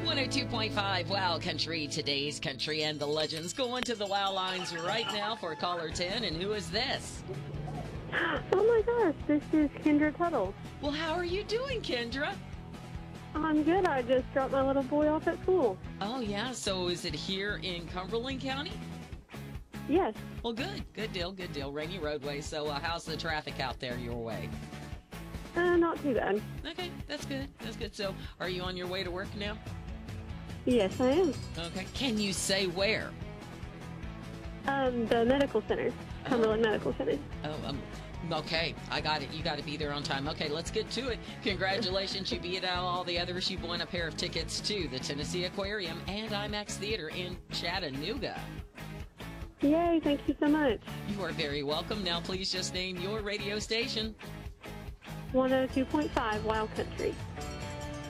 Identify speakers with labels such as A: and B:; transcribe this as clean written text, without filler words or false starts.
A: 102.5 Wow Country, today's country and the legends. Going to the Wow lines right now for caller 10. And who is this?
B: Oh my gosh, this is Kendra Tuttle.
A: Well, how are you doing, Kendra?
B: I'm good. I just dropped my little boy off at school.
A: Oh, yeah. So is it here in Cumberland County?
B: Yes.
A: Well, good. Good deal. Good deal. Rainy roadway. So how's the traffic out there your way?
B: Not too bad.
A: Okay, that's good. That's good. So are you on your way to work now?
B: Yes, I am.
A: Okay. Can you say where?
B: The medical center. Cumberland Medical Center.
A: Okay, I got it. You got to be there on time. Okay, let's get to it. Congratulations, you beat out all the others. You've won a pair of tickets to the Tennessee Aquarium and IMAX Theater in Chattanooga.
B: Yay, thank you so much.
A: You are very welcome. Now, please just name your radio station.
B: 102.5 Wild Country.